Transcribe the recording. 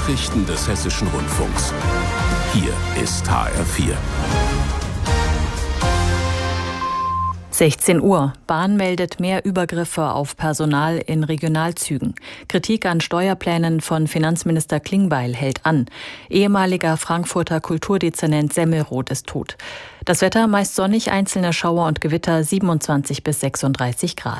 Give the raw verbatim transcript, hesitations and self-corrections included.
Nachrichten des Hessischen Rundfunks. Hier ist H R vier. sechzehn Uhr. Bahn meldet mehr Übergriffe auf Personal in Regionalzügen. Kritik an Steuerplänen von Finanzminister Klingbeil hält an. Ehemaliger Frankfurter Kulturdezernent Semmelroth ist tot. Das Wetter meist sonnig, einzelne Schauer und Gewitter, siebenundzwanzig bis sechsunddreißig Grad.